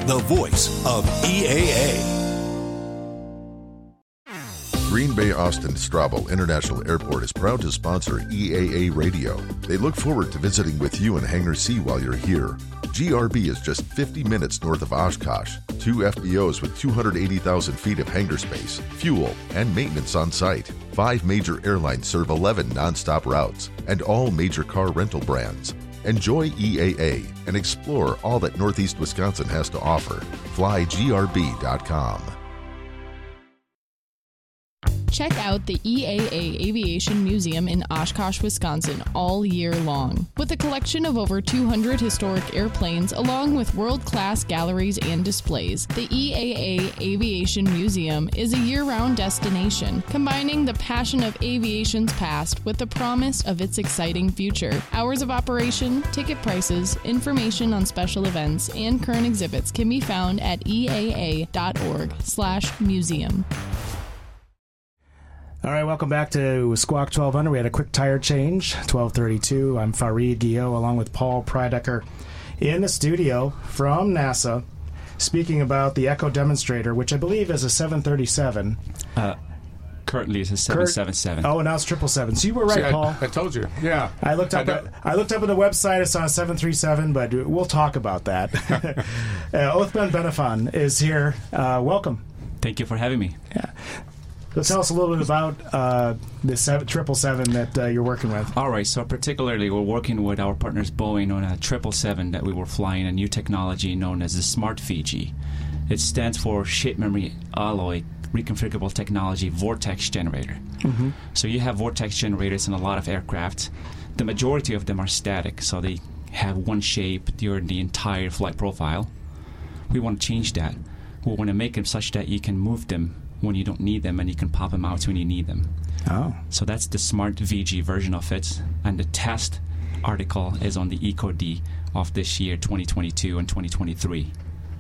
the voice of EAA. Green Bay Austin Straubel International Airport is proud to sponsor EAA Radio. They look forward to visiting with you in Hangar C while you're here. GRB is just 50 minutes north of Oshkosh. 2 FBOs with 280,000 feet of hangar space, fuel, and maintenance on site. 5 major airlines serve 11 nonstop routes and all major car rental brands. Enjoy EAA and explore all that Northeast Wisconsin has to offer. FlyGRB.com. Check out the EAA Aviation Museum in Oshkosh, Wisconsin all year long. With a collection of over 200 historic airplanes along with world-class galleries and displays, the EAA Aviation Museum is a year-round destination, combining the passion of aviation's past with the promise of its exciting future. Hours of operation, ticket prices, information on special events, and current exhibits can be found at eaa.org/museum. All right, welcome back to Squawk 1200. We had a quick tire change, 12:32. I'm Fareed Guillot along with Paul Prydecker in the studio from NASA, speaking about the Echo Demonstrator, which I believe is a 737. Currently, it's a 777. Oh, now it's 777. So you were right, Paul. I told you. Yeah. I looked up at the website. I saw a 737, but we'll talk about that. Othman Benifan is here. Welcome. Thank you for having me. Yeah. So tell us a little bit about the 777 that you're working with. All right. So particularly, we're working with our partners Boeing on a 777 that we were flying, a new technology known as the Smart VG. It stands for Shape Memory Alloy Reconfigurable Technology Vortex Generator. Mm-hmm. So you have vortex generators in a lot of aircraft. The majority of them are static, so they have one shape during the entire flight profile. We want to change that. We want to make them such that you can move them when you don't need them, and you can pop them out when you need them. Oh. So that's the Smart VG version of it, and the test article is on the EcoD of this year, 2022 and 2023.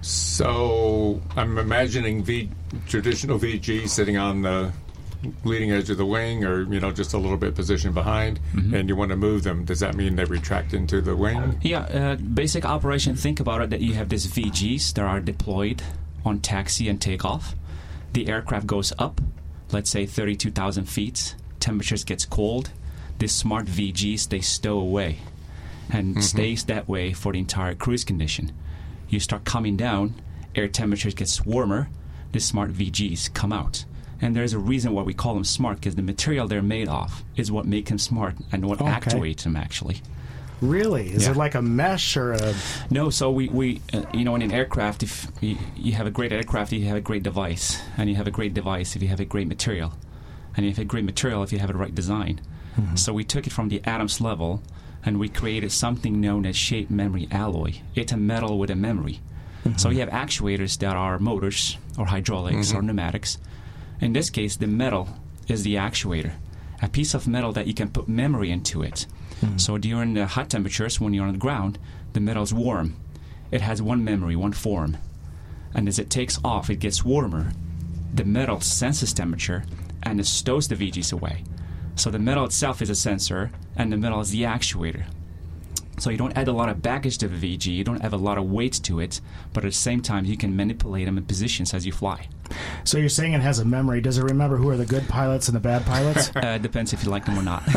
So I'm imagining traditional VG sitting on the leading edge of the wing, or just a little bit positioned behind, and you want to move them. Does that mean they retract into the wing? Yeah, basic operation, think about it, that you have these VGs that are deployed on taxi and takeoff. The aircraft goes up, let's say 32,000 feet, temperatures gets cold, this Smart VGs, they stow away and stays that way for the entire cruise condition. You start coming down, air temperatures gets warmer, the Smart VGs come out. And there's a reason why we call them smart, because the material they're made of is what makes them smart and what actuates them, actually. Really? Is it like a mesh or a... No, so we in an aircraft, if you have a great aircraft, you have a great device. And you have a great device if you have a great material. And you have a great material if you have the right design. Mm-hmm. So we took it from the atoms level, and we created something known as shape memory alloy. It's a metal with a memory. Mm-hmm. So you have actuators that are motors or hydraulics or pneumatics. In this case, the metal is the actuator. A piece of metal that you can put memory into it. Mm-hmm. So during the hot temperatures, when you're on the ground, the metal's warm. It has one memory, one form. And as it takes off, it gets warmer. The metal senses temperature, and it stows the VGs away. So the metal itself is a sensor, and the metal is the actuator. So you don't add a lot of baggage to the VG, you don't have a lot of weight to it, but at the same time, you can manipulate them in positions as you fly. So you're saying it has a memory. Does it remember who are the good pilots and the bad pilots? It depends if you like them or not.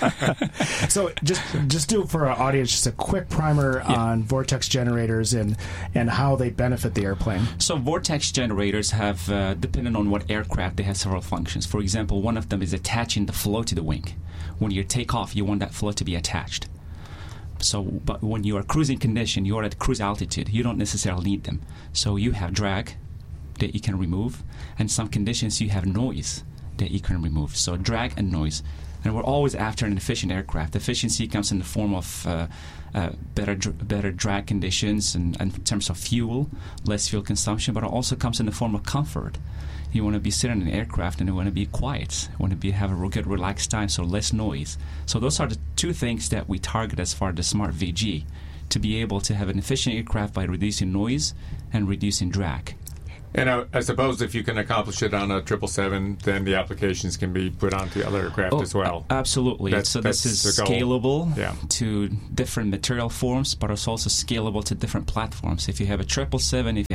So just do for our audience just a quick primer on vortex generators and how they benefit the airplane. So vortex generators have, depending on what aircraft, they have several functions. For example, one of them is attaching the float to the wing. When you take off, you want that float to be attached. So, but when you are cruising condition, you're at cruise altitude, you don't necessarily need them. So you have drag that you can remove, and some conditions you have noise that you can remove. So drag and noise. And we're always after an efficient aircraft. Efficiency comes in the form of better drag conditions and in terms of fuel, less fuel consumption, but it also comes in the form of comfort. You want to be sitting in an aircraft and you want to be quiet. You want to have a good, relaxed time, so less noise. So those are the two things that we target as far as the Smart VG, to be able to have an efficient aircraft by reducing noise and reducing drag. And I suppose if you can accomplish it on a 777, then the applications can be put onto the other aircraft as well. Absolutely. So this is scalable to different material forms, but it's also scalable to different platforms. If you have a 777, if you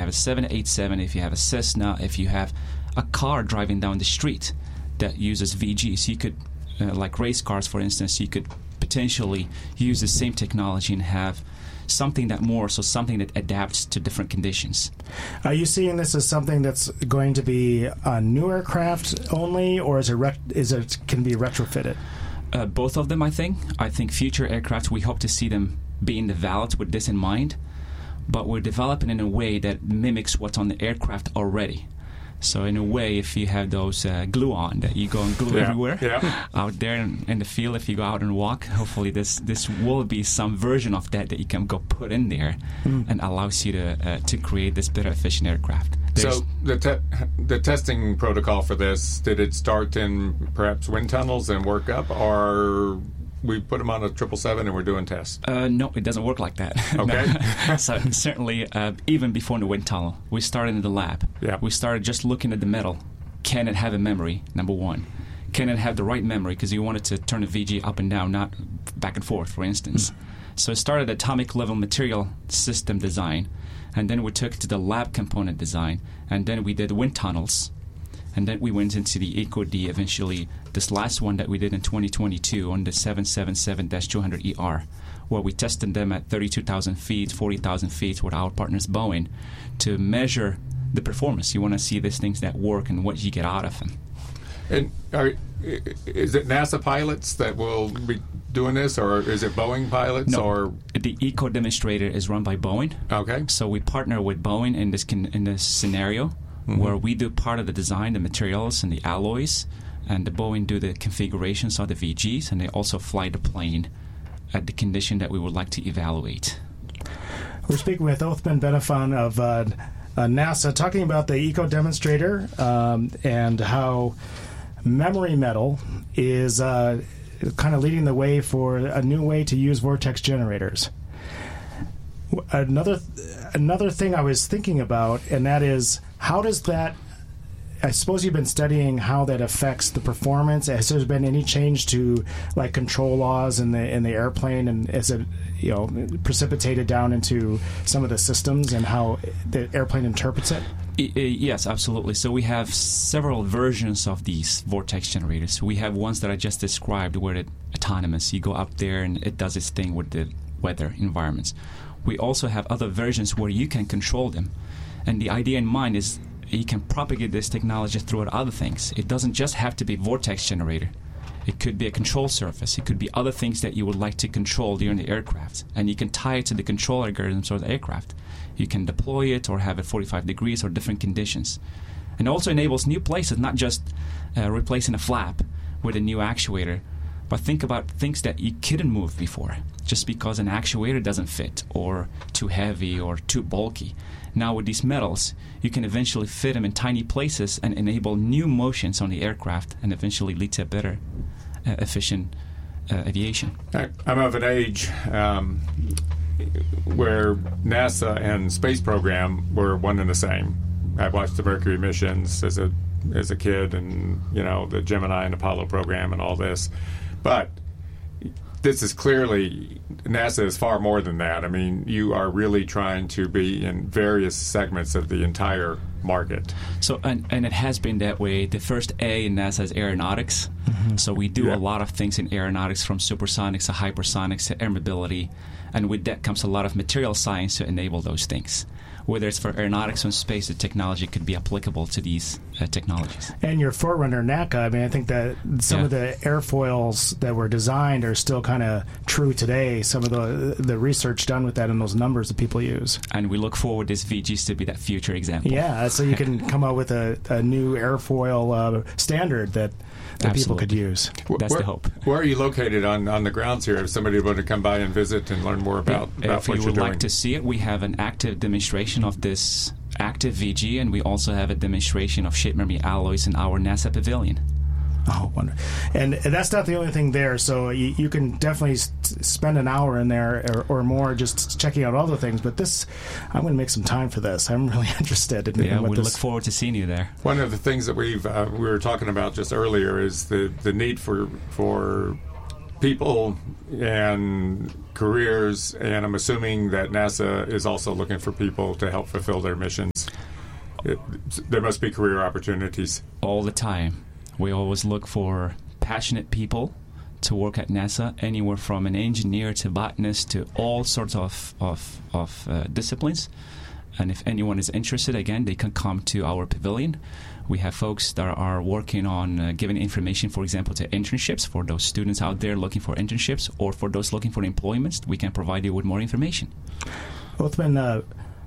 have a 787, if you have a Cessna, if you have a car driving down the street that uses VGs, you could, like race cars, for instance, you could potentially use the same technology and have something that adapts to different conditions. Are you seeing this as something that's going to be on new aircraft only, or is it can be retrofitted? Both of them, I think. I think future aircraft, we hope to see them being developed with this in mind, but we're developing in a way that mimics what's on the aircraft already. So in a way, if you have those glue on that you go and glue everywhere out there in the field, if you go out and walk, hopefully this will be some version of that you can go put in there and allows you to create this better efficient aircraft. So the testing protocol for this, did it start in perhaps wind tunnels and work up, or we put them on a 777 and we're doing tests? No, it doesn't work like that. Okay. So certainly, even before the wind tunnel, we started in the lab. Yeah. We started just looking at the metal. Can it have a memory, number one? Can it have the right memory? Because you wanted to turn the VG up and down, not back and forth, for instance. So it started atomic level material system design, and then we took it to the lab component design, and then we did wind tunnels. And then we went into the EcoD eventually, this last one that we did in 2022 on the 777-200ER, where we tested them at 32,000 feet, 40,000 feet with our partners Boeing to measure the performance. You want to see these things that work and what you get out of them. And is it NASA pilots that will be doing this, or is it Boeing pilots? No, or the Eco Demonstrator is run by Boeing. Okay. So we partner with Boeing in this scenario. Where we do part of the design, the materials and the alloys, and the Boeing do the configurations of the VGs, and they also fly the plane at the condition that we would like to evaluate. We're speaking with Othman Benifan of NASA, talking about the Eco Demonstrator and how memory metal is kind of leading the way for a new way to use vortex generators. Another thing I was thinking about, and that is, how does that, I suppose you've been studying how that affects the performance. Has there been any change to like control laws in the airplane, and is it precipitated down into some of the systems and how the airplane interprets it? Yes, absolutely. So we have several versions of these vortex generators. We have ones that I just described where it's autonomous. You go up there and it does its thing with the weather environments. We also have other versions where you can control them. And the idea in mind is you can propagate this technology throughout other things. It doesn't just have to be vortex generator. It could be a control surface. It could be other things that you would like to control during the aircraft. And you can tie it to the control algorithms of the aircraft. You can deploy it or have it 45 degrees or different conditions. And it also enables new places, not just replacing a flap with a new actuator, but think about things that you couldn't move before just because an actuator doesn't fit or too heavy or too bulky. Now with these metals, you can eventually fit them in tiny places and enable new motions on the aircraft and eventually lead to a better, efficient aviation. I'm of an age where NASA and space program were one and the same. I watched the Mercury missions as a kid, and the Gemini and Apollo program and all this. But this is clearly, NASA is far more than that. I mean, you are really trying to be in various segments of the entire market. So, and it has been that way. The first A in NASA is aeronautics. Mm-hmm. So we do a lot of things in aeronautics, from supersonics to hypersonics to air mobility. And with that comes a lot of material science to enable those things. Whether it's for aeronautics or space, the technology could be applicable to these technologies. And your forerunner, NACA, I mean, I think that some of the airfoils that were designed are still kind of true today. Some of the research done with that and those numbers that people use. And we look forward these VGs to be that future example. Yeah, so you can come up with a new airfoil standard that people could use. That's the hope. Where are you located on the grounds here? If somebody would to come by and visit and learn more about what you're doing. If you would like to see it, we have an active demonstration of this active VG, and we also have a demonstration of shape memory alloys in our NASA pavilion. Oh, wonderful. And that's not the only thing there, so you can definitely spend an hour in there or more just checking out all the things, but I'm going to make some time for this. I'm really interested in what we look forward to seeing you there. One of the things that we were talking about just earlier is the need for people and careers, and I'm assuming that NASA is also looking for people to help fulfill their missions there must be career opportunities. All the time. We always look for passionate people to work at NASA, anywhere from an engineer to botanist to all sorts of disciplines. And if anyone is interested, again, they can come to our pavilion. We have folks that are working on giving information, for example, to internships for those students out there looking for internships, or for those looking for employment. We can provide you with more information. Othman,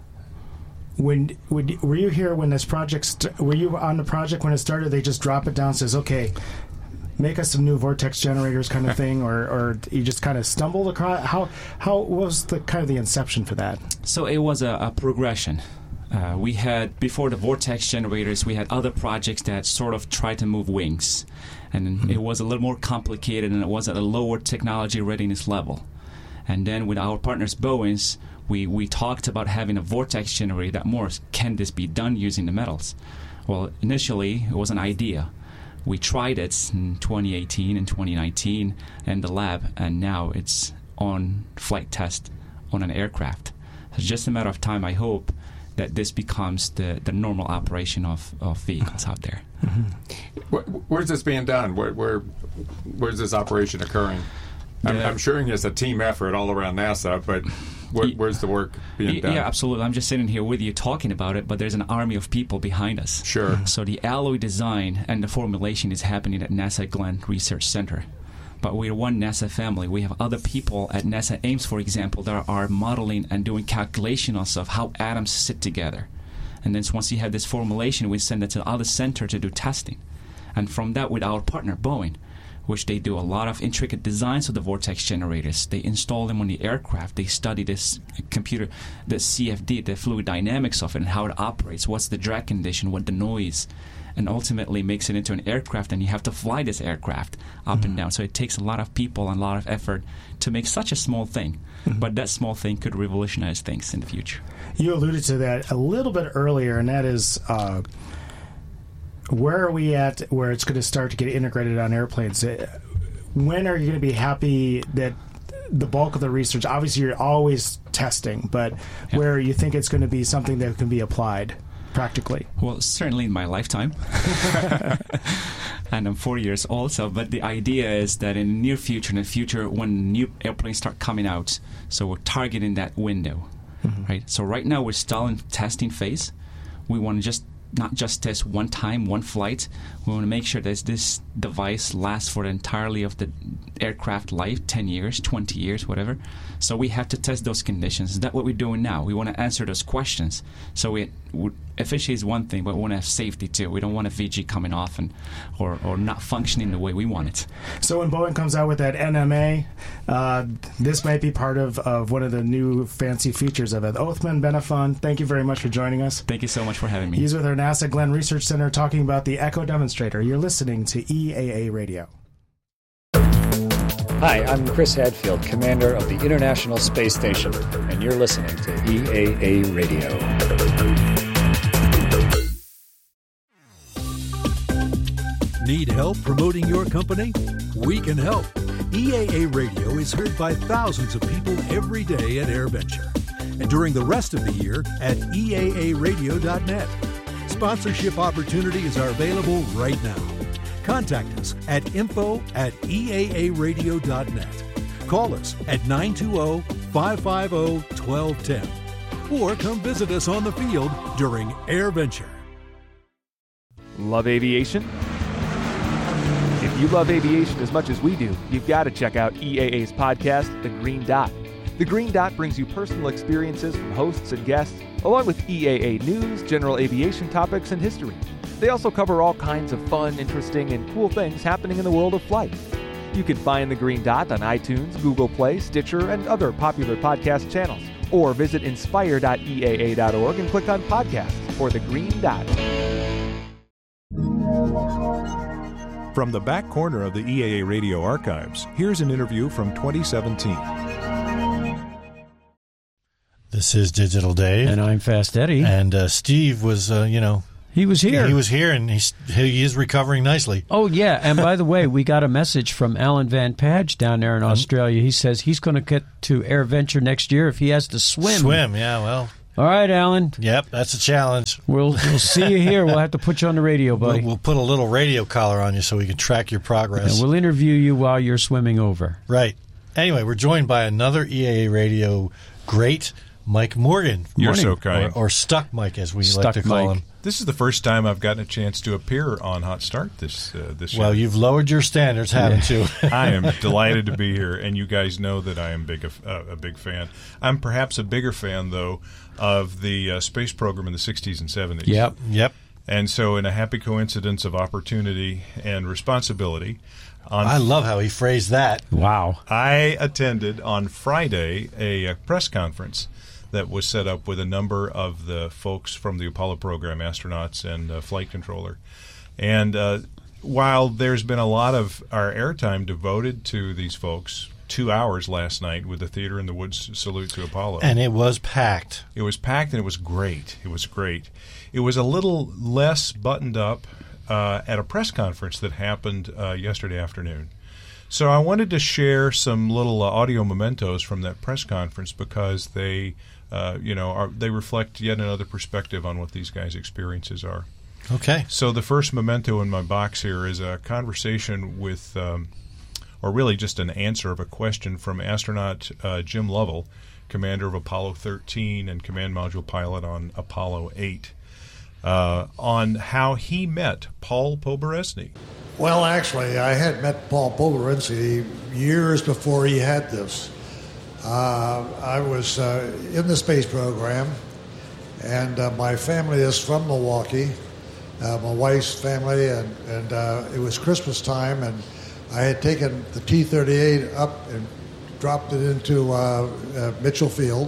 were you here when this project? Were you on the project when it started? They just drop it down, and says, "Okay, make us some new vortex generators," kind of thing, or you just kind of stumbled across? How was the kind of the inception for that? So it was a progression. We had, before the vortex generators, we had other projects that sort of tried to move wings, and it was a little more complicated, and it was at a lower technology readiness level. And then with our partners Bowens, we talked about having a vortex generator that more, can this be done using the metals? Well, initially, it was an idea. We tried it in 2018 and 2019 in the lab, and now it's on flight test on an aircraft. It's just a matter of time, I hope, that this becomes the normal operation of vehicles out there. Where's this being done? Where's this operation occurring? I'm sure it's a team effort all around NASA, but where's the work being done? Yeah, absolutely. I'm just sitting here with you talking about it, but there's an army of people behind us. Sure. So the alloy design and the formulation is happening at NASA Glenn Research Center. But we're one NASA family. We have other people at NASA Ames, for example, that are modeling and doing calculations of how atoms sit together. And then once you have this formulation, we send it to the other center to do testing. And from that, with our partner, Boeing, which they do a lot of intricate designs of the vortex generators. They install them on the aircraft. They study this computer, the CFD, the fluid dynamics of it, and how it operates, what's the drag condition, what the noise, and ultimately makes it into an aircraft, and you have to fly this aircraft up and down. So it takes a lot of people and a lot of effort to make such a small thing. But that small thing could revolutionize things in the future. You alluded to that a little bit earlier, and that is... where are we at where it's going to start to get integrated on airplanes? When are you going to be happy that the bulk of the research, obviously you're always testing, but where you think it's going to be something that can be applied practically? Well, certainly in my lifetime. And I'm 40 years old, but the idea is that in the near future, when new airplanes start coming out, so we're targeting that window, right? So right now we're still in testing phase. We want to not just test one time, one flight. We want to make sure that this device lasts for the entirety of the aircraft life, 10 years, 20 years, whatever. So we have to test those conditions. That's what we're doing now. We want to answer those questions. So efficiency is one thing, but we want to have safety too. We don't want a VG coming off or not functioning the way we want it. So when Boeing comes out with that NMA, this might be part of one of the new fancy features of it. Othman Benifan, thank you very much for joining us. Thank you so much for having me. He's with our NASA Glenn Research Center talking about the Echo Demonstrator. You're listening to EAA Radio. Hi, I'm Chris Hadfield, commander of the International Space Station, and you're listening to EAA Radio. Need help promoting your company? We can help. EAA Radio is heard by thousands of people every day at AirVenture, and during the rest of the year at EAAradio.net. Sponsorship opportunities are available right now. Contact us at info@eaaradio.net. Call us at 920-550-1210. Or come visit us on the field during AirVenture. Love aviation? If you love aviation as much as we do, you've got to check out EAA's podcast, The Green Dot. The Green Dot brings you personal experiences from hosts and guests, along with EAA news, general aviation topics, and history. They also cover all kinds of fun, interesting, and cool things happening in the world of flight. You can find The Green Dot on iTunes, Google Play, Stitcher, and other popular podcast channels. Or visit inspire.eaa.org and click on podcasts for The Green Dot. From the back corner of the EAA Radio archives, here's an interview from 2017. This is Digital Dave. And I'm Fast Eddie. And Steve was, he was here. He was here, and he is recovering nicely. Oh, yeah. And by the way, we got a message from Alan Van Page down there in Australia. He says he's going to get to AirVenture next year if he has to swim. Swim, yeah, well. All right, Alan. Yep, that's a challenge. We'll see you here. We'll have to put you on the radio, buddy. We'll put a little radio collar on you so we can track your progress. And we'll interview you while you're swimming over. Right. Anyway, we're joined by another EAA Radio great, Mike Morgan. You're so kind. Or Stuck Mike, as we like to call him. This is the first time I've gotten a chance to appear on Hot Start this year. Well, you've lowered your standards, haven't you? I am delighted to be here, and you guys know that I am a big fan. I'm perhaps a bigger fan, though, of the space program in the 60s and 70s. Yep. And so in a happy coincidence of opportunity and responsibility, I love how he phrased that. Wow. I attended on Friday a press conference that was set up with a number of the folks from the Apollo program, astronauts and flight controller. And while there's been a lot of our airtime devoted to these folks, 2 hours last night with the Theater in the Woods salute to Apollo. And it was packed. It was packed, and it was great. It was great. It was a little less buttoned up at a press conference that happened yesterday afternoon. So I wanted to share some little audio mementos from that press conference because they they reflect yet another perspective on what these guys' experiences are. Okay. So the first memento in my box here is a conversation with, or really just an answer of a question from astronaut Jim Lovell, commander of Apollo 13 and command module pilot on Apollo 8, on how he met Paul Poboresny. Well, actually, I had met Paul Poboresny years before he had this. I was in the space program, and my family is from Milwaukee, my wife's family, and it was Christmas time, and I had taken the T-38 up and dropped it into Mitchell Field,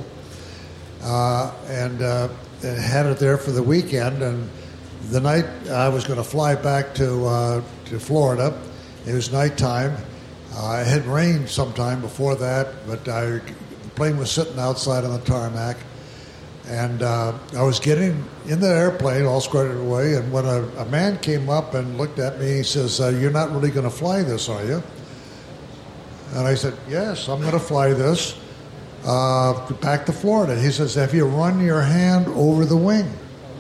and had it there for the weekend. And the night I was going to fly back to Florida, it was nighttime. It had rained sometime before that, but the plane was sitting outside on the tarmac, and I was getting in the airplane all squared away, and when a man came up and looked at me, he says, "You're not really going to fly this, are you?" And I said, "Yes, I'm going to fly this back to Florida." He says, "Have you run your hand over the wing?"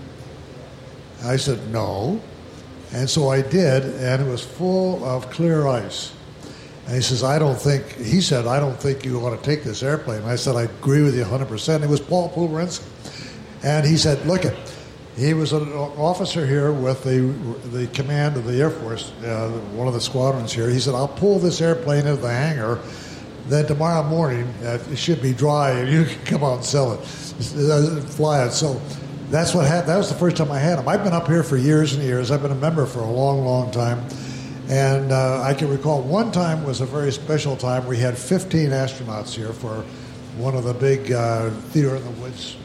I said, "No." And so I did, and it was full of clear ice. And he says, I don't think you ought to take this airplane. And I said, I agree with you 100%. It was Paul Poboresny. And he said, look it, he was an officer here with the command of the Air Force, one of the squadrons here. He said, I'll pull this airplane into the hangar. Then tomorrow morning, it should be dry, and you can come out and sell it, fly it. So that's what happened. That was the first time I had him. I've been up here for years and years. I've been a member for a long, long time. And I can recall one time was a very special time. We had 15 astronauts here for one of the big Theater in the Woods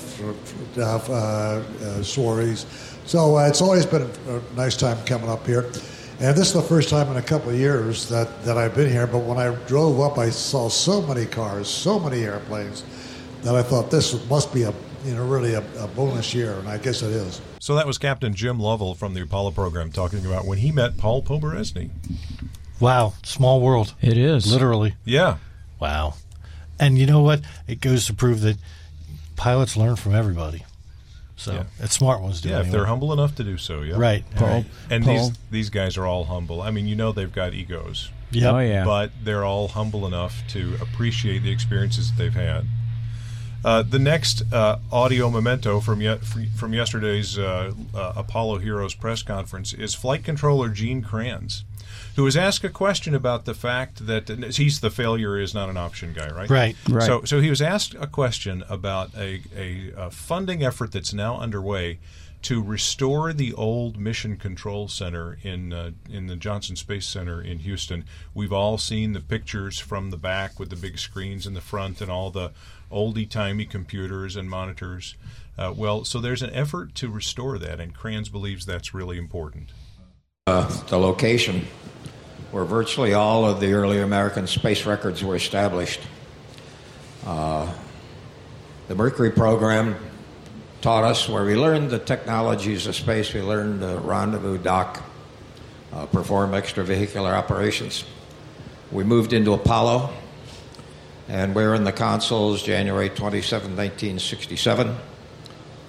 soirees. So it's always been a nice time coming up here. And this is the first time in a couple of years that I've been here. But when I drove up, I saw so many cars, so many airplanes, that I thought this must be really a bonus year, and I guess it is. So that was Captain Jim Lovell from the Apollo program talking about when he met Paul Poboresny. Wow, small world. It is. Literally. Yeah. Wow. And you know what? It goes to prove that pilots learn from everybody. So it's smart ones do. Yeah, if they're humble enough to do so, yeah. Right. Paul. And these guys are all humble. I mean, they've got egos. Yep. Oh, yeah. But they're all humble enough to appreciate the experiences that they've had. The next audio memento from yesterday's Apollo Heroes press conference is Flight Controller Gene Kranz, who was asked a question about the fact that he's the failure is not an option guy, right? Right. So he was asked a question about a funding effort that's now underway to restore the old Mission Control Center in the Johnson Space Center in Houston. We've all seen the pictures from the back with the big screens in the front and all the oldie-timey computers and monitors. So there's an effort to restore that, and Kranz believes that's really important. The location where virtually all of the early American space records were established. The Mercury program taught us where we learned the technologies of space. We learned to rendezvous, dock, perform extravehicular operations. We moved into Apollo, and we're in the consoles January 27, 1967.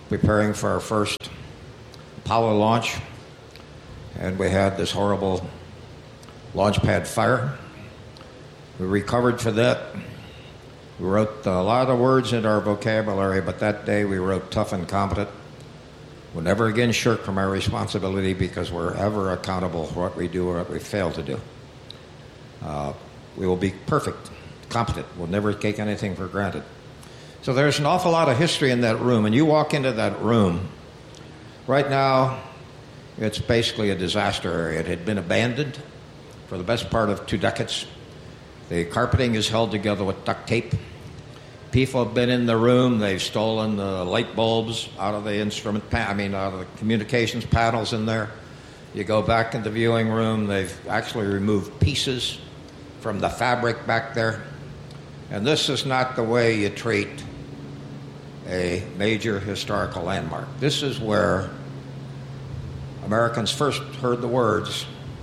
preparing for our first Apollo launch, and we had this horrible launch pad fire. We recovered for that. We wrote a lot of words in our vocabulary, but that day we wrote tough and competent. We'll never again shirk from our responsibility because we're ever accountable for what we do or what we fail to do. We will be perfect, competent. We'll never take anything for granted. So there's an awful lot of history in that room, and you walk into that room. Right now, it's basically a disaster area. It had been abandoned for the best part of 2 decades. The carpeting is held together with duct tape. People have been in the room. They've stolen the light bulbs out of the out of the communications panels in there. You go back in the viewing room. They've actually removed pieces from the fabric back there. And this is not the way you treat a major historical landmark. This is where Americans first heard the words,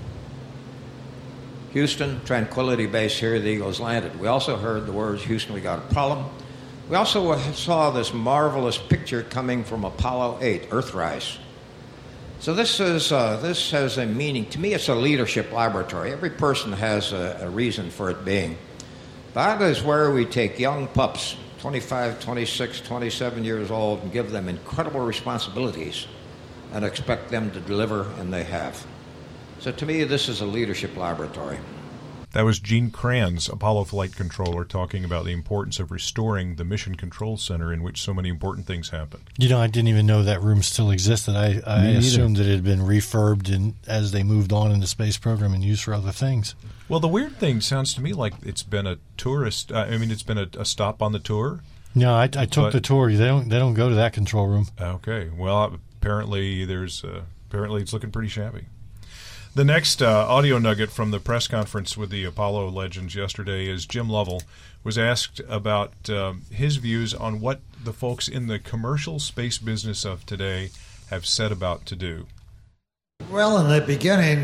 Houston, tranquility base, here the Eagles landed. We also heard the words, Houston, we got a problem. We also saw this marvelous picture coming from Apollo 8, Earthrise. So this has a meaning. To me, it's a leadership laboratory. Every person has a reason for it being. That is where we take young pups, 25, 26, 27 years old, and give them incredible responsibilities and expect them to deliver, and they have. So to me, this is a leadership laboratory. That was Gene Kranz, Apollo flight controller, talking about the importance of restoring the Mission Control Center in which so many important things happen. You know, I didn't even know that room still existed. I assumed that it had been refurbed as they moved on in the space program and used for other things. Well, the weird thing sounds to me like it's been a tourist. It's been a stop on the tour. No, I took the tour. They don't go to that control room. Okay. Well, apparently it's looking pretty shabby. The next audio nugget from the press conference with the Apollo legends yesterday is Jim Lovell was asked about his views on what the folks in the commercial space business of today have set about to do. Well, in the beginning,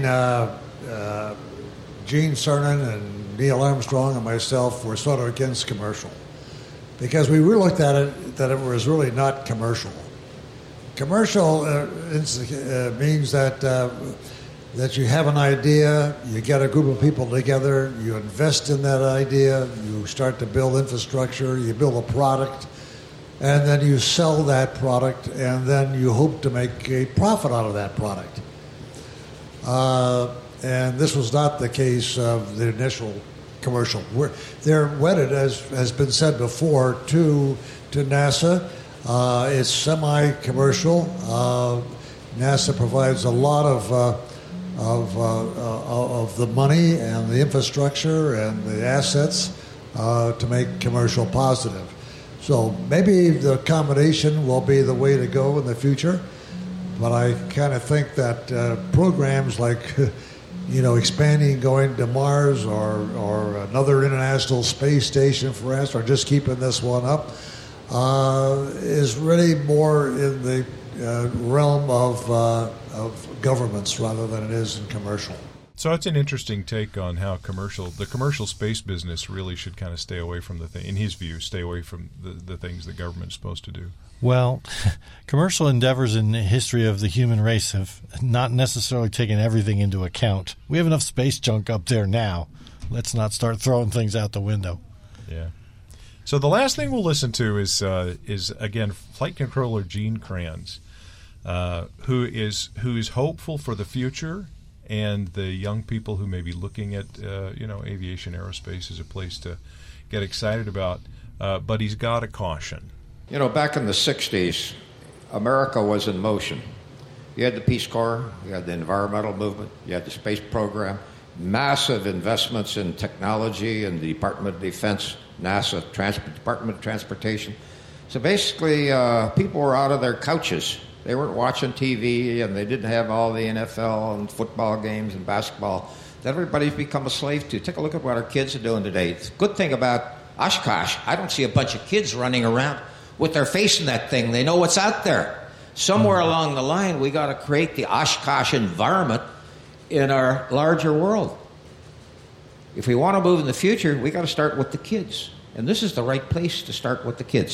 Gene Cernan and Neil Armstrong and myself were sort of against commercial because we really looked at it that it was really not commercial. Commercial means that you have an idea, you get a group of people together, you invest in that idea, you start to build infrastructure, you build a product, and then you sell that product, and then you hope to make a profit out of that product. And this was not the case of the initial commercial. They're wedded, as has been said before, to NASA. It's semi-commercial. NASA provides a lot of the money and the infrastructure and the assets to make commercial positive. So maybe the combination will be the way to go in the future, but I kind of think that programs like expanding, going to Mars or another international space station for us, or just keeping this one up, is really more in the realm of governments rather than it is in commercial. So it's an interesting take on how the commercial space business really should kind of stay away from in his view, stay away from the things the government's supposed to do. Well, commercial endeavors in the history of the human race have not necessarily taken everything into account. We have enough space junk up there now. Let's not start throwing things out the window. Yeah. So the last thing we'll listen to is again Flight Controller Gene Kranz, who is hopeful for the future and the young people who may be looking at aviation, aerospace as a place to get excited about. But he's got a caution. Back in the 60s, America was in motion. You had the Peace Corps, you had the environmental movement, you had the space program, massive investments in technology and the Department of Defense, NASA, Department of Transportation. So basically, people were out of their couches. They weren't watching TV, and they didn't have all the NFL and football games and basketball that everybody's become a slave to. Take a look at what our kids are doing today. The good thing about Oshkosh, I don't see a bunch of kids running around with their face in that thing. They know what's out there. Somewhere along the line, we got to create the Oshkosh environment in our larger world. If we want to move in the future, we got to start with the kids. And this is the right place to start with the kids.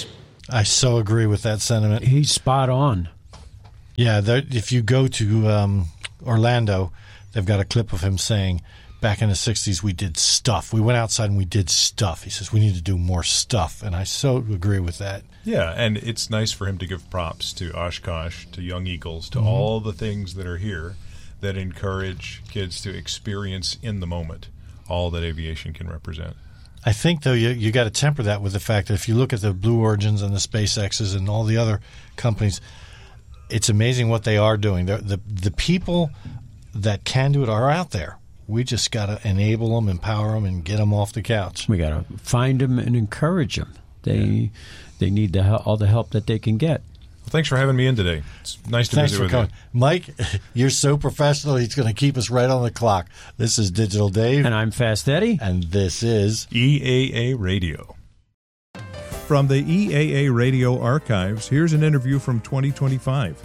I so agree with that sentiment. He's spot on. Yeah, if you go to Orlando, they've got a clip of him saying, back in the 60s, we did stuff. We went outside and we did stuff. He says, we need to do more stuff. And I so agree with that. Yeah, and it's nice for him to give props to Oshkosh, to Young Eagles, to all the things that are here that encourage kids to experience in the moment all that aviation can represent. I think, though, you got to temper that with the fact that if you look at the Blue Origins and the SpaceXs and all the other companies, it's amazing what they are doing. The people that can do it are out there. We just got to enable them, empower them, and get them off the couch. We got to find them and encourage them. They need all the help that they can get. Well, thanks for having me in today. It's nice to visit with you. Mike, you're so professional. He's going to keep us right on the clock. This is Digital Dave. And I'm Fast Eddie. And this is EAA Radio. From the EAA Radio archives, here's an interview from 2025.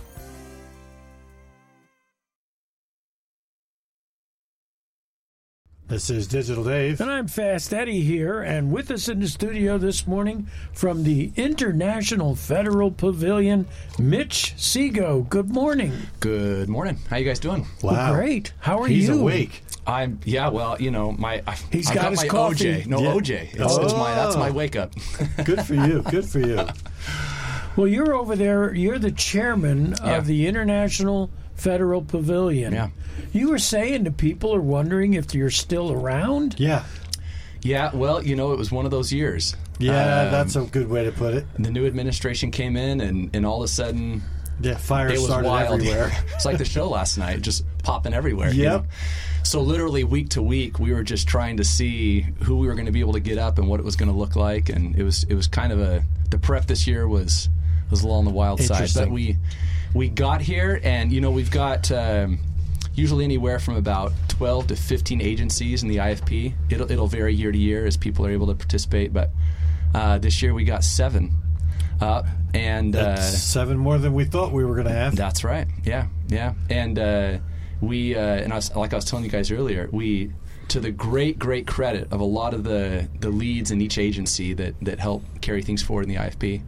This is Digital Dave. And I'm Fast Eddie here, and with us in the studio this morning from the International Federal Pavilion, Mitch Seago. Good morning. Good morning. How you guys doing? Wow. Great. How are He's you? He's awake. Well, you know, He's I got got his my coffee. OJ. OJ. That's my wake up. Good for you. Good for you. Well, you're over there. You're the chairman of the International Federal Pavilion. Yeah. You were saying that people are wondering if you're still around? Yeah. Yeah, well, you know, it was one of those years. Yeah, that's a good way to put it. The new administration came in, and all of a sudden... Yeah, fire started wild. everywhere. It's like the show last night, just popping everywhere. Yep. You know? So literally week to week, we were just trying to see who we were going to be able to get up and what it was going to look like, and it was kind of the prep this year was a little on the wild side. But we got here, and you know, we've got usually anywhere from about 12 to 15 agencies in the IFP. It'll vary year to year as people are able to participate, but this year we got 7. And that's 7 more than we thought we were going to have. That's right. Yeah. And we and I was telling you guys earlier, we, to the great credit of a lot of the leads in each agency that help carry things forward in the IFP,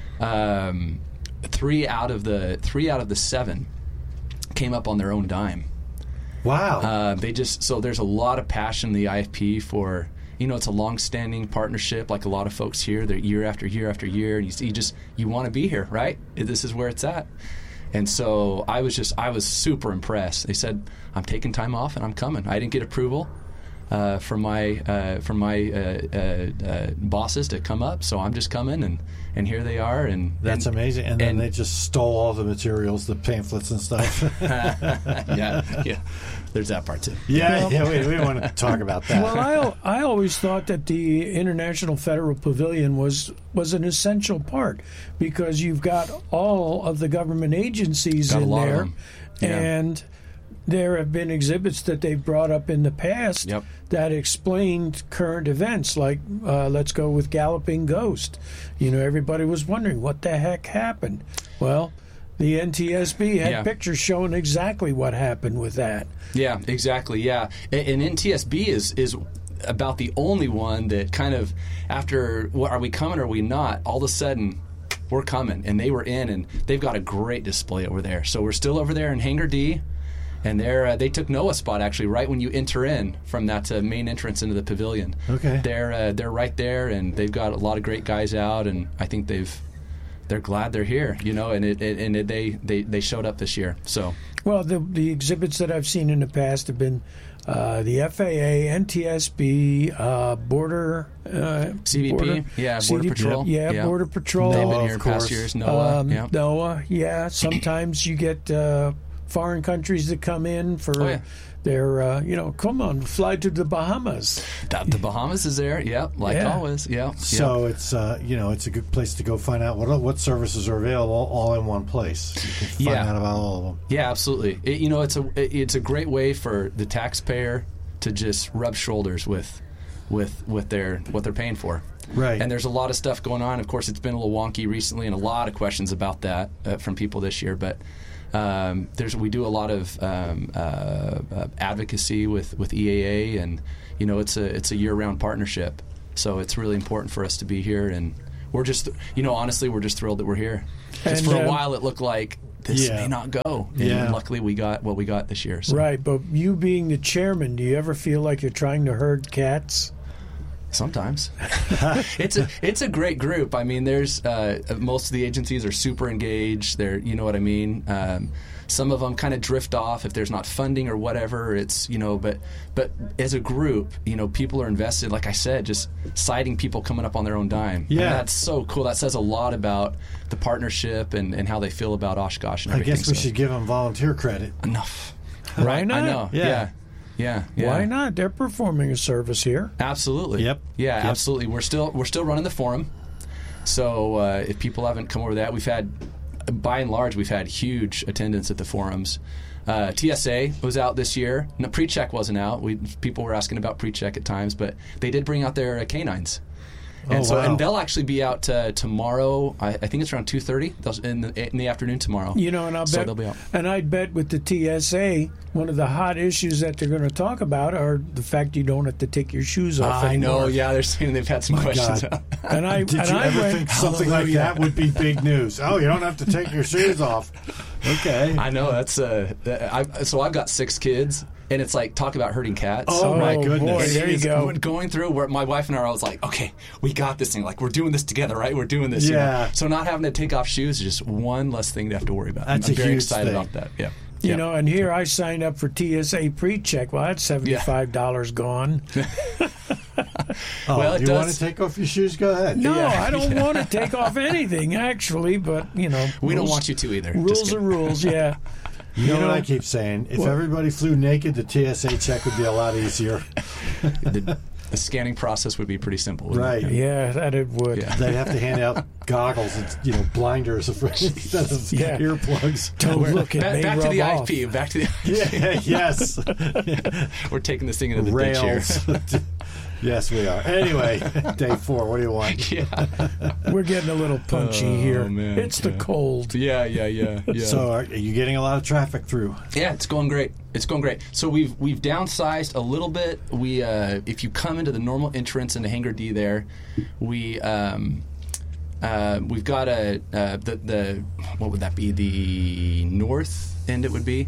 3 out of the 7 came up on their own dime. Wow. So there's a lot of passion in the IFP for, you know, it's a long-standing partnership, like a lot of folks here. They're year after year after year, and you want to be here, right? This is where it's at. And so I was super impressed. They said, I'm taking time off and I'm coming. I didn't get approval from my bosses to come up, so I'm just coming, and here they are. And that's amazing. And then they just stole all the materials, the pamphlets and stuff. yeah. There's that part too. Yeah, we don't want to talk about that. Well, I always thought that the International Federal Pavilion was an essential part because you've got all of the government agencies in there, and there have been exhibits that they've brought up in the past that explained current events, like let's go with Galloping Ghost. You know, everybody was wondering what the heck happened. Well, the NTSB had pictures showing exactly what happened with that. Yeah, exactly, yeah. And NTSB is about the only one that kind of, after, are we coming or are we not, all of a sudden, we're coming. And they were in, and they've got a great display over there. So we're still over there in Hangar D, and they took Noah's spot, actually, right when you enter in from that main entrance into the pavilion. Okay. They're right there, and they've got a lot of great guys out, and I think they're glad they're here, you know, and they showed up this year. So, well, the exhibits that I've seen in the past have been the FAA, NTSB, Border CBP, Border CBP, Patrol, Border Patrol. They've been here in past years. NOAA, NOAA, Sometimes you get foreign countries that come in for. They're, come on, fly to the Bahamas. The Bahamas is there, always, So it's, it's a good place to go find out what services are available all in one place. You can find out about all of them. Yeah, absolutely. It's a great way for the taxpayer to just rub shoulders with what they're paying for. Right. And there's a lot of stuff going on. Of course, it's been a little wonky recently, and a lot of questions about that from people this year, but. We do a lot of advocacy with EAA, and you know it's a year-round partnership. So it's really important for us to be here, and we're just, honestly, we're just thrilled that we're here. Because for a while it looked like this may not go. And luckily we got what we got this year. So. Right, but you being the chairman, do you ever feel like you're trying to herd cats? Sometimes. It's a great group. I mean, there's most of the agencies are super engaged. They're, you know what I mean? Some of them kind of drift off if there's not funding or whatever. It's, but as a group, people are invested. Like I said, just citing people coming up on their own dime. Yeah. And that's so cool. That says a lot about the partnership and how they feel about Oshkosh and everything. I guess we should give them volunteer credit. Enough. Why Right? not? I know. Yeah. Why not? They're performing a service here. Absolutely. Yep. Yeah, absolutely. We're still running the forum. So if people haven't come over that, we've had, by and large, we've had huge attendance at the forums. TSA was out this year. No, PreCheck wasn't out. People were asking about PreCheck at times, but they did bring out their canines. And and they'll actually be out tomorrow. I think it's around 2:30 in the afternoon tomorrow. And I'll bet, they'll be out. And I'd bet with the TSA, one of the hot issues that they're going to talk about are the fact you don't have to take your shoes off. I anymore. know. Yeah, they're saying they've had some questions. And Did you ever think something like that would be big news? Oh, you don't have to take your shoes off. Okay. I know. That's so I've got 6 kids. And it's like, talk about herding cats. Oh, my goodness. Boy, there you go. Going through where my wife and I are always like, okay, we got this thing. Like, we're doing this together, right? We're doing this. Yeah. So not having to take off shoes is just one less thing to have to worry about. That's I'm a very huge excited thing. about that. Yeah. And here I signed up for TSA PreCheck. Well, that's $75 gone. Well, do you want to take off your shoes? Go ahead. No, I don't want to take off anything, actually, but, we don't want you to either. Rules are rules, yeah. You know what I keep saying? If everybody flew naked, the TSA check would be a lot easier. The scanning process would be pretty simple. Right. Yeah, that it would. Yeah. They'd have to hand out goggles and blinders instead of earplugs. Don't look at me. Back to the IP. Back to the IP. Yes. We're taking this thing into the ditch here. Yes, we are. Anyway, day 4. What do you want? Yeah. We're getting a little punchy here. Man, it's the cold. Yeah. So are you getting a lot of traffic through? Yeah, it's going great. So we've downsized a little bit. We if you come into the normal entrance into Hangar D there, we've got the what would that be? The north end it would be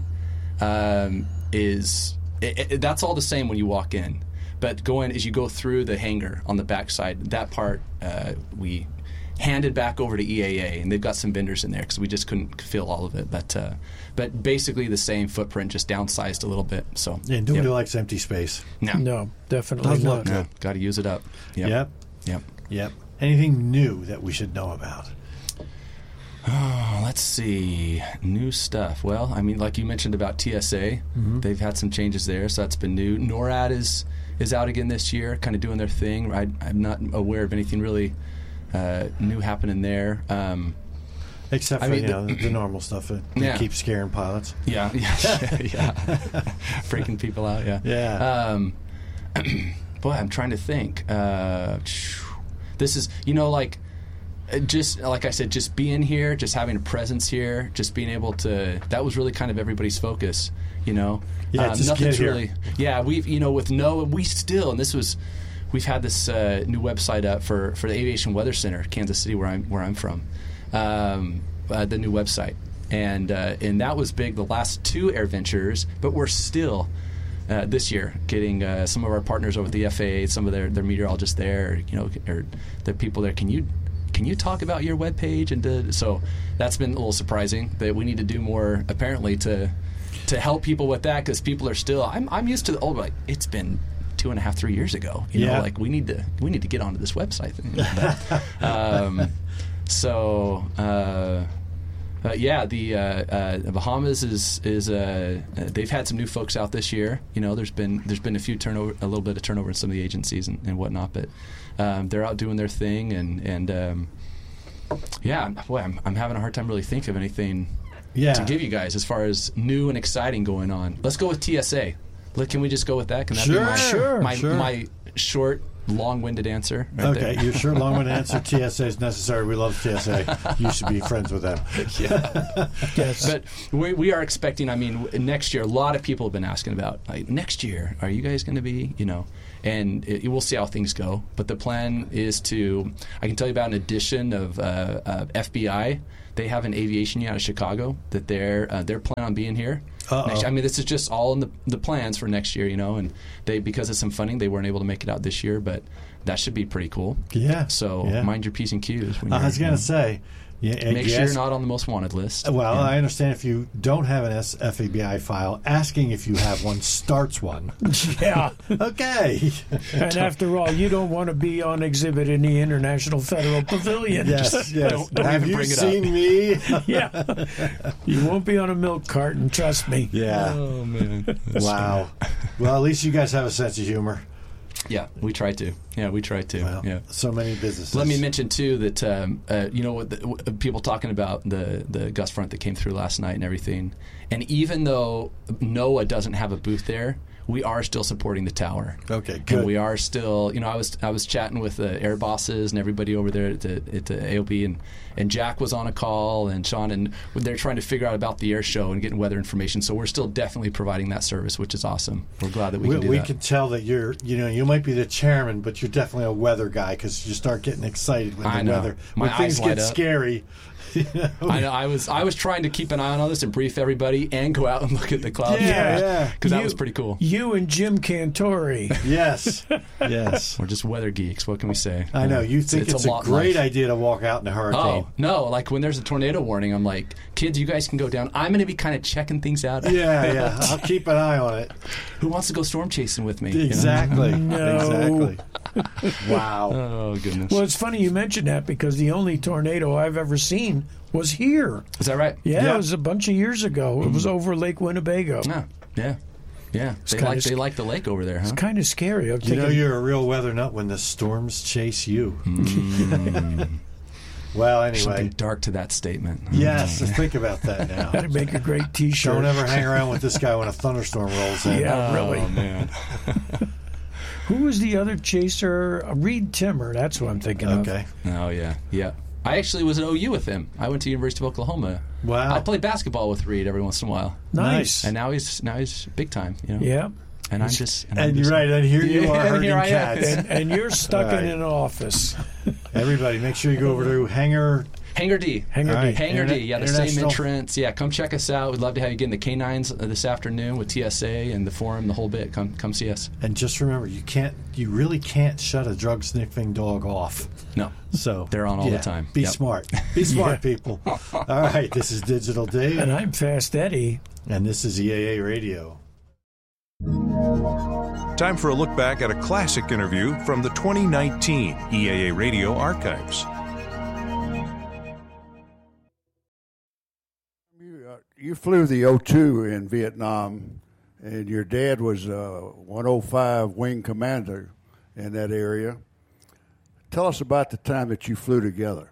is that's all the same when you walk in. But as you go through the hangar on the backside, that part we handed back over to EAA, and they've got some vendors in there because we just couldn't fill all of it. But basically the same footprint, just downsized a little bit. So nobody likes empty space. No, definitely not. No, got to use it up. Yep. Anything new that we should know about? Oh, let's see. New stuff. Well, I mean, like you mentioned about TSA, they've had some changes there, so that's been new. NORAD is out again this year, kind of doing their thing. I'm not aware of anything really new happening there. Except for the normal stuff that keeps scaring pilots. Yeah. Freaking people out, Yeah. Boy, I'm trying to think. This is, just like I said, just being here, just having a presence here, just being able to, that was really kind of everybody's focus, Yeah, just nothing's get here. really. Yeah, we've with NOAA, we've had this new website up for the Aviation Weather Center, Kansas City, where I'm from, the new website, and that was big the last 2 AirVentures, but we're still this year getting some of our partners over at the FAA, some of their meteorologists there, or the people there. Can you talk about your webpage? And so that's been a little surprising that we need to do more apparently to help people with that, because people are still. I'm used to the old, like, it's been 2.5, 3 years ago. You know, like we need to get onto this website thing. The Bahamas is they've had some new folks out this year. There's been a little bit of turnover in some of the agencies and whatnot, but they're out doing their thing, and I'm having a hard time really thinking of anything to give you guys as far as new and exciting going on. Let's go with TSA. Can we just go with that? Can that be my short long-winded answer. Okay, you're sure long-winded answer. TSA is necessary. We love TSA. You should be friends with them. Yeah. Yes. But we are expecting, next year, a lot of people have been asking about, like, next year, are you guys going to be, and we'll see how things go. But the plan is I can tell you about an addition of FBI. They have an aviation unit out of Chicago that they're planning on being here. Next year. This is just all in the plans for next year, and because of some funding, they weren't able to make it out this year, but that should be pretty cool. Yeah. So mind your P's and Q's. I was going to say, make sure you're not on the most wanted list. Well, I understand if you don't have an FBI file, asking if you have one starts one. Yeah. Okay. And after all, you don't want to be on exhibit in the International Federal Pavilion. Yes. Don't have you seen me? Yeah. You won't be on a milk carton, trust me. Yeah. Oh, man. Wow. Well, at least you guys have a sense of humor. Yeah, we try to. Well, so many businesses. Let me mention too that people talking about the gust front that came through last night and everything. And even though NOAA doesn't have a booth there, we are still supporting the tower. Okay, good. And we are still, I was chatting with the air bosses and everybody over there at the AOB, and Jack was on a call, and Sean, and they're trying to figure out about the air show and getting weather information. So we're still definitely providing that service, which is awesome. We're glad that we can do that. We can tell that you might be the chairman, but you're definitely a weather guy because you start getting excited when the weather, when things get scary. I know. I was trying to keep an eye on all this and brief everybody and go out and look at the clouds. Yeah. Because that was pretty cool. You and Jim Cantori. Yes. Yes. We're just weather geeks. What can we say? I know. You think it's a great idea to walk out in a hurricane. Oh, no. Like when there's a tornado warning, I'm like, kids, you guys can go down. I'm going to be kind of checking things out. Yeah. I'll keep an eye on it. Who wants to go storm chasing with me? Exactly. No. Exactly. Wow. Oh, goodness. Well, it's funny you mentioned that because the only tornado I've ever seen was here. Is that right? Yeah, it was a bunch of years ago. It was over Lake Winnebago. Yeah. They like the lake over there, huh? It's kind of scary. You're a real weather nut when the storms chase you. Well, anyway. Something dark to that statement. Yes, think about that now. That'd make a great T-shirt. Don't ever hang around with this guy when a thunderstorm rolls in. Yeah, really. Oh, man. Who was the other chaser? Reed Timmer. That's what I'm thinking of. Okay. Oh, yeah. I actually was at OU with him. I went to University of Oklahoma. Wow. I played basketball with Reed every once in a while. Nice. And now he's big time. Yeah. And I'm just. And you're right. And here you are herding cats. And you're stuck in an office. Everybody, make sure you go over to Hangar D. Right. Hangar D. Yeah, the same entrance. Yeah, come check us out. We'd love to have you get in the K9s this afternoon with TSA and the forum, the whole bit. Come see us. And just remember, you really can't shut a drug sniffing dog off. No. So they're on all the time. Be smart. Be smart, people. All right, this is Digital Dave. And I'm Fast Eddie. And this is EAA Radio. Time for a look back at a classic interview from the 2019 EAA Radio archives. You flew the O2 in Vietnam, and your dad was a 105 wing commander in that area. Tell us about the time that you flew together.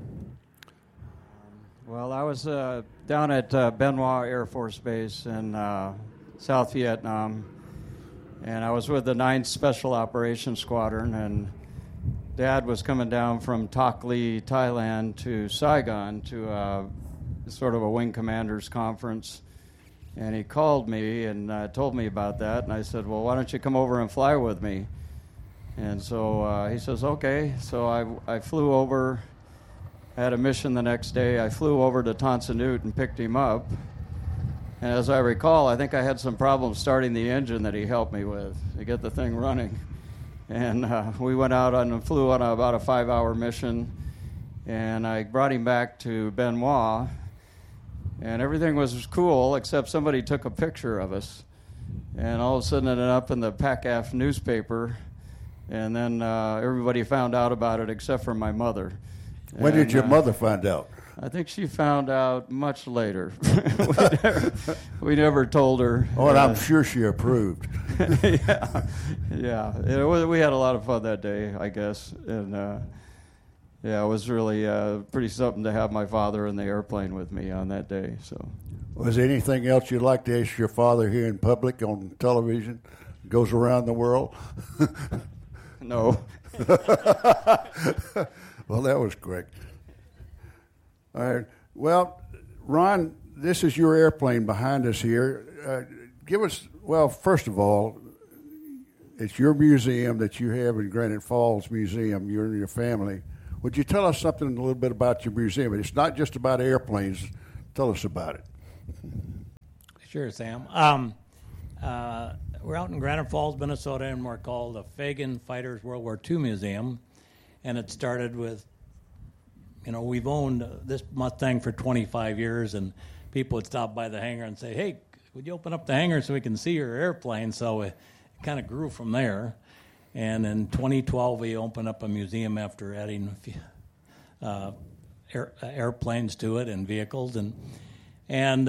Well, I was down at Bien Hoa Air Force Base in South Vietnam, and I was with the 9th Special Operations Squadron, and Dad was coming down from Tak Ly, Thailand to Saigon to sort of a wing commanders conference, and he called me and told me about that, and I said, well, why don't you come over and fly with me? And so he says, okay. So I flew over, had a mission the next day. I flew over to Tan Son Nhut and picked him up, and as I recall, I think I had some problems starting the engine that he helped me with to get the thing running, and we went out and flew on about a 5-hour mission, and I brought him back to Bien Hoa. And everything was cool, except somebody took a picture of us. And all of a sudden it ended up in the PACAF newspaper. And then everybody found out about it except for my mother. When did your mother find out? I think she found out much later. we never told her. Oh, and I'm sure she approved. Yeah. We had a lot of fun that day, I guess. And yeah, it was really pretty something to have my father in the airplane with me on that day. So, was there anything else you'd like to ask your father here in public on television? Goes around the world. No. Well, that was quick. All right. Well, Ron, this is your airplane behind us here. Give us, well, first of all, it's your museum that you have in Granite Falls Museum, you and your family. Would you tell us something a little bit about your museum? It's not just about airplanes. Tell us about it. Sure, Sam. We're out in Granite Falls, Minnesota, and we're called the Fagan Fighters World War II Museum. And it started with, we've owned this Mustang for 25 years, and people would stop by the hangar and say, hey, would you open up the hangar so we can see your airplane? So it kind of grew from there. And in 2012, we opened up a museum after adding airplanes to it and vehicles. And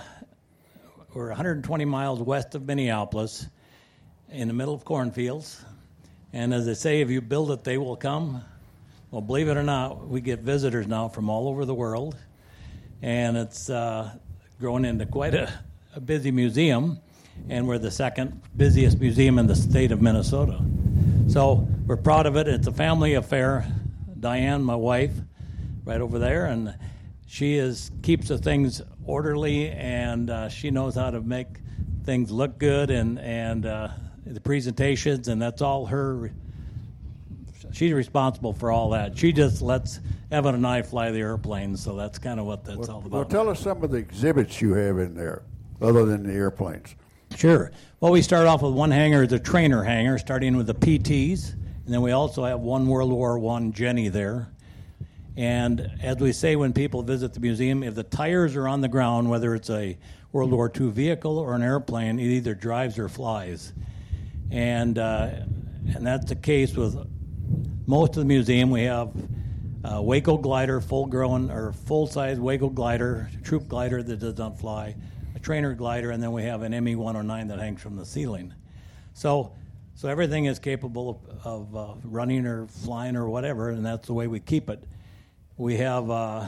we're 120 miles west of Minneapolis in the middle of cornfields. And as they say, if you build it, they will come. Well, believe it or not, we get visitors now from all over the world. And it's grown into quite a busy museum. And we're the second busiest museum in the state of Minnesota. So we're proud of it. It's a family affair. Diane, my wife, right over there, and she keeps the things orderly, and she knows how to make things look good, and the presentations, and that's all her. She's responsible for all that. She just lets Evan and I fly the airplanes, so that's kind of what that's all about. Well, tell us some of the exhibits you have in there, other than the airplanes. Sure. Well, we start off with one hangar, the trainer hangar, starting with the PTs, and then we also have one World War I Jenny there. And as we say when people visit the museum, if the tires are on the ground, whether it's a World War II vehicle or an airplane, it either drives or flies. And that's the case with most of the museum. We have a Waco glider, full-grown or full-size Waco glider, troop glider that does not fly, a trainer glider, and then we have an ME-109 that hangs from the ceiling. So everything is capable of running or flying or whatever, and that's the way we keep it. We have a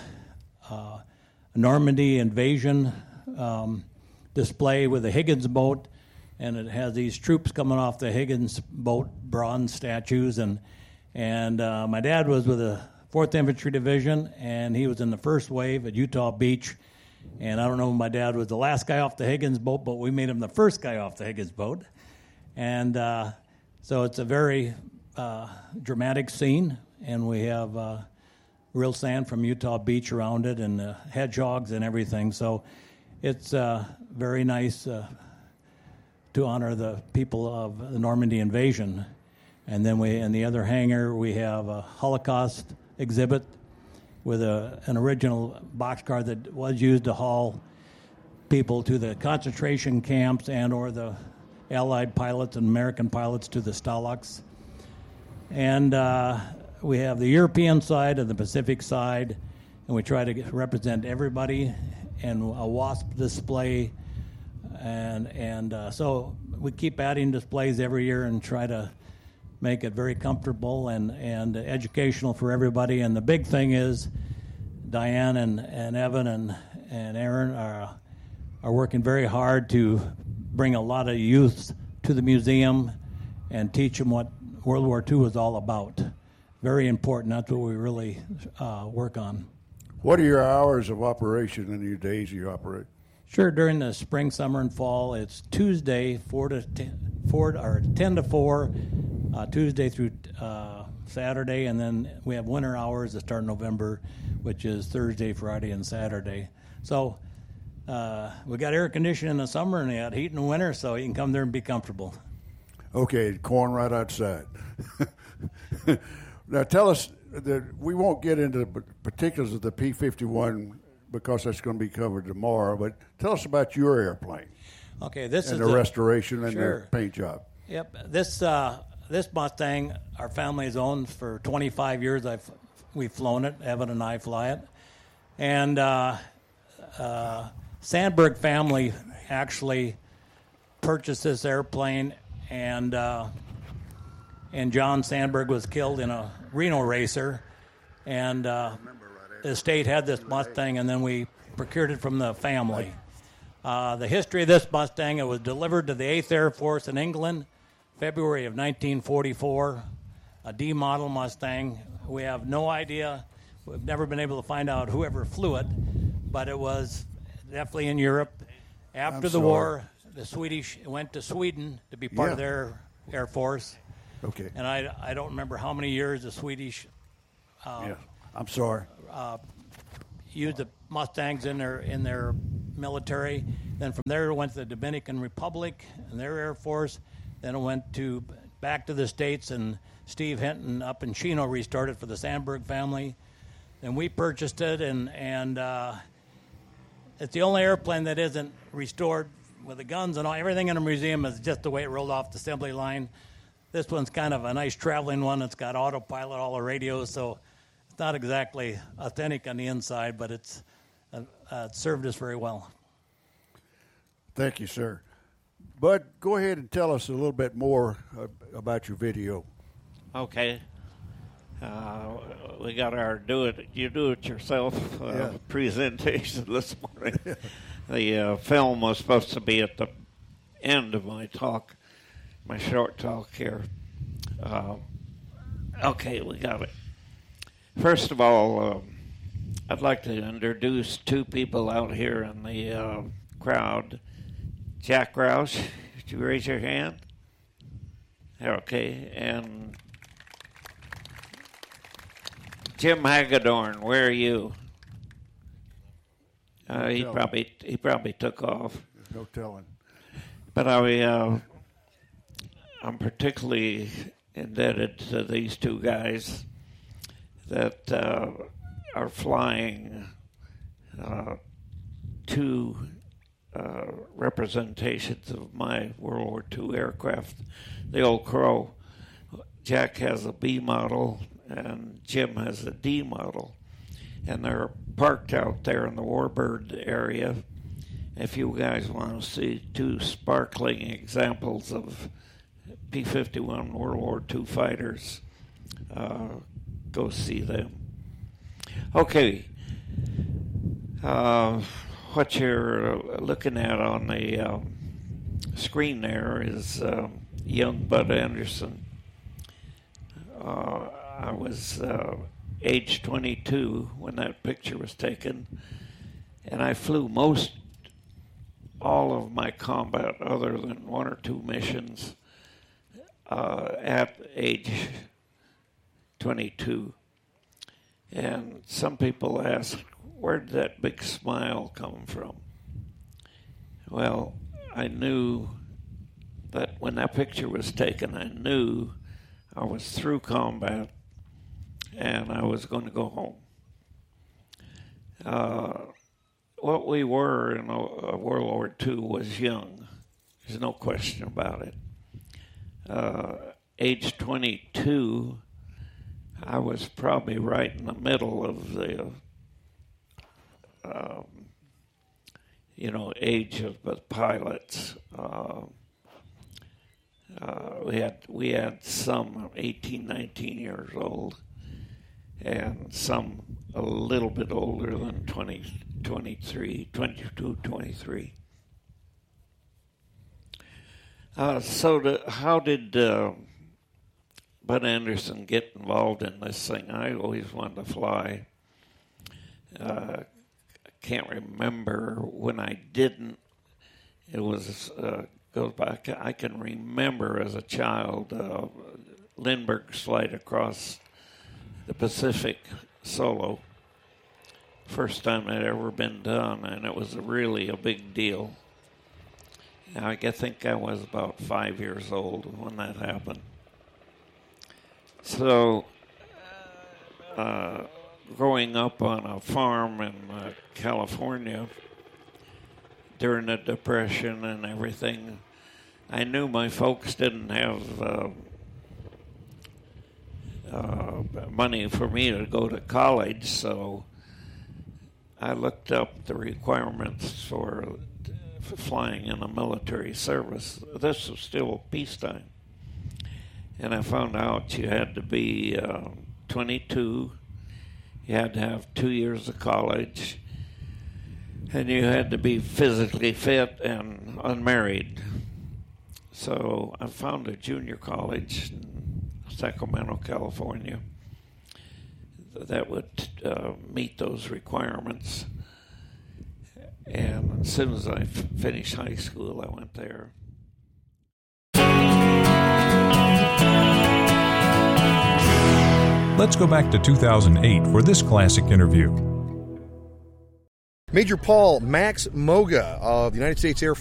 Normandy invasion display with the Higgins boat, and it has these troops coming off the Higgins boat, bronze statues, and my dad was with the 4th Infantry Division, and he was in the first wave at Utah Beach. And I don't know if my dad was the last guy off the Higgins boat, but we made him the first guy off the Higgins boat. And so it's a very dramatic scene, and we have real sand from Utah Beach around it, and hedgehogs and everything. So it's very nice to honor the people of the Normandy invasion. And then in the other hangar, we have a Holocaust exhibit with an original boxcar that was used to haul people to the concentration camps and or the Allied pilots and American pilots to the Stalags. And we have the European side and the Pacific side, and we try to represent everybody, and a WASP display. And so we keep adding displays every year and try to make it very comfortable and educational for everybody. And the big thing is Diane and Evan and Aaron are working very hard to bring a lot of youth to the museum and teach them what World War II is all about. Very important. That's what we really work on. What are your hours of operation and your days you operate? Sure. During the spring, summer, and fall, it's Tuesday 10 to 4, Tuesday through Saturday, and then we have winter hours that start in November, which is Thursday, Friday, and Saturday. So we got air conditioning in the summer and we got heat in the winter, so you can come there and be comfortable. Okay, corn right outside. Now tell us that we won't get into the particulars of the P-51 because that's going to be covered tomorrow, but tell us about your airplane. Okay, this and is the restoration and sure. the paint job. Yep, this Mustang our family's owned for 25 years. We've flown it. Evan and I fly it, and Sandberg family actually purchased this airplane, and John Sandberg was killed in a Reno racer, and the estate had this Mustang, and then we procured it from the family. The history of this Mustang, it was delivered to the 8th Air Force in England, February of 1944, a D model Mustang. We have no idea. We've never been able to find out whoever flew it, but it was definitely in Europe. After the war, the Swedish went to Sweden to be part of their Air Force. Okay. And I don't remember how many years the Swedish I'm sorry. Used the Mustangs in their military. Then from there it went to the Dominican Republic and their Air Force. Then it went back to the States, and Steve Hinton up in Chino restored it for the Sandberg family. Then we purchased it, and it's the only airplane that isn't restored with the guns and all. Everything in the museum is just the way it rolled off the assembly line. This one's kind of a nice traveling one. It's got autopilot, all the radios, so it's not exactly authentic on the inside, but it served us very well. Thank you, sir. Bud, go ahead and tell us a little bit more about your video. Okay. We got our do-it-yourself presentation this morning. The film was supposed to be at the end of my talk, my short talk here. Okay, we got it. First of all, I'd like to introduce two people out here in the crowd. Jack Roush, would you raise your hand? Okay, and Jim Hagedorn, where are you? He probably took off. There's no telling. But I'm particularly indebted to these two guys that are flying two representations of my World War II aircraft, the Old Crow. Jack has a B model and Jim has a D model, and they're parked out there in the Warbird area. If you guys want to see two sparkling examples of P-51 World War II fighters, go see them. Okay. What you're looking at on the screen there is young Bud Anderson. I was age 22 when that picture was taken, and I flew all of my combat other than one or two missions at age 22. And some people ask, where did that big smile come from? Well, I knew that when that picture was taken, I knew I was through combat and I was going to go home. What we were in World War II was young. There's no question about it. Age 22, I was probably right in the middle of the, age of the pilots. We had some 18, 19 years old, and some a little bit older than 22, 23. How did Bud Anderson get involved in this thing? I always wanted to fly. I can't remember when I didn't. It was goes back. I can remember as a child Lindbergh's flight across the Pacific solo. First time it had ever been done, and it was really a big deal. I think I was about 5 years old when that happened. So, growing up on a farm in California during the Depression and everything, I knew my folks didn't have money for me to go to college, so I looked up the requirements for flying in the military service. This was still peacetime. And I found out you had to be 22, you had to have 2 years of college, and you had to be physically fit and unmarried. So I found a junior college and Sacramento, California, that would meet those requirements. And as soon as I finished high school, I went there. Let's go back to 2008 for this classic interview. Major Paul Max Moga of the United States Air Force